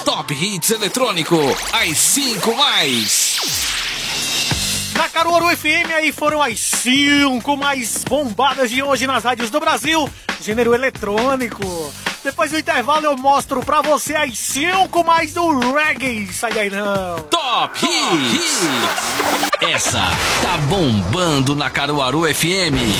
Top Hits Eletrônico, às 5 mais. Na Caruaru FM, aí foram as 5 mais bombadas de hoje nas rádios do Brasil. Gênero eletrônico. Depois do intervalo eu mostro pra você as 5 mais do reggae. Sai daí não. Top Hits. Essa tá bombando na Caruaru FM.